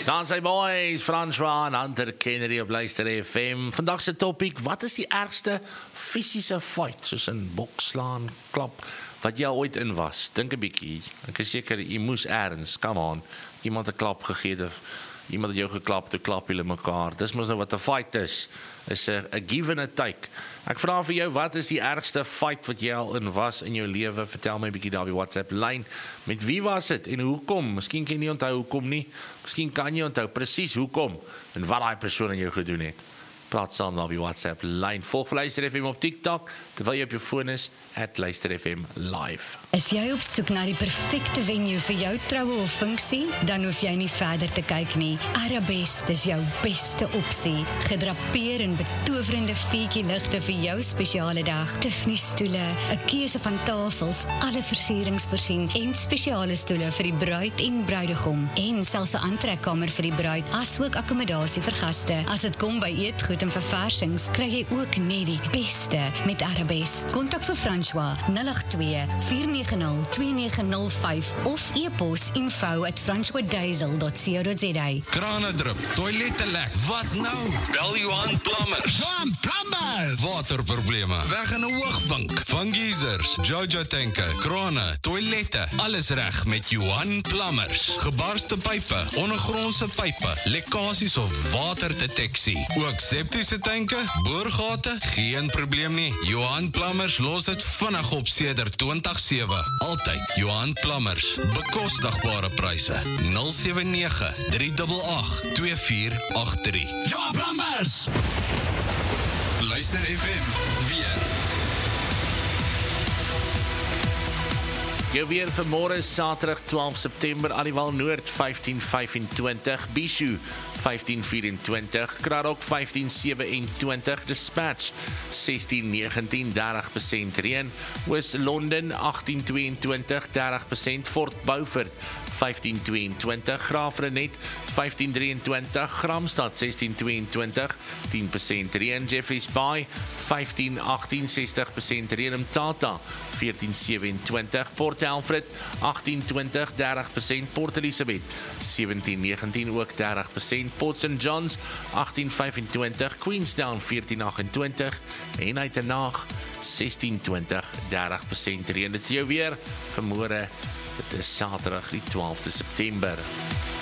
Dan sy boys, François en Hunter Kennedy op Luister FM. Vandag se topic, wat is die ergste fisiese fight, soos in bokslaan, klap, wat jy ooit in was? Dink 'n bietjie. Ek is seker, jy moes ergens, come on, iemand 'n klap gegee het, iemand het jou geklap, toe klap julle mekaar. Dis mos nou wat 'n fight is 'n give and a take. Ek vra vir jou, wat is die ergste fight wat jy al in was in jou lewe? Vertel my 'n bietjie daar by WhatsApp lyn. Met wie was dit en hoekom? Miskien kan jy nie onthou hoekom nie. Miskien kan jy onthou presies hoekom en wat daai persoon aan jou gedoen het. Praat saam daar by WhatsApp lyn. Volg Luister FM op TikTok, terwyl jy op jou foon is, @Luister FM live. Is jy op soek na die perfekte venue vir jou troue of funksie? Dan hoef jy nie verder te kyk nie. Arabest is jou beste opsie. Gedrapeer in betowerende vuurtjie-ligte vir jou spesiale dag. Tiffany stoele, 'n keuse van tafels, alle versierings voorsien en spesiale stoele vir die bruid en bruidegom. En selfs 'n aantrekkamer vir die bruid, asook akkommodasie vir gaste. As dit kom by eetgoed en verversings, kry jy ook net die beste met Arabest. Kontak vir François 082-490-2905 of e-pos info@francoisdiesel.co.za. Krane drup, toilette lek. Wat nou? Bel Johan Plumbers. Johan Plumbers! Waterprobleme, weg in 'n hoogvink. Van geysers, Jojo tanke, krane, toilette, alles reg met Johan Plumbers. Gebarste pype, ondergrondse pype, lekkasies of waterdeteksie. Ook septiese tanke, boorgate, geen probleem nie. Johan Plumbers los dit vinnig op sedert 2007. Altyd Johan Plumbers. Bekostigbare pryse. 079-388-2483. Johan Plumbers! Luister FM weer. Jou weer vir môre Saterdag 12 September, Aliwal Noord 1525, Bishu 1524, Kraddock 1527, Dispatch 1619, 30% reën, Oos-London 1822, 30%, Fort Beaufort 1522, Graafrenet 1523, Gramstad 1622, 10% reën, Jeffreys Bay 1518, 60% reën, Mthatha 1427, Port Alfred 1820, 30%, Port Elizabeth 1719, ook 30%, Port St. John's 1825, Queenstown 1428 en Uitenhaag 1620, 30% reën. Dit is jou weer vanmôre. Dit is Saterdag die 12de September.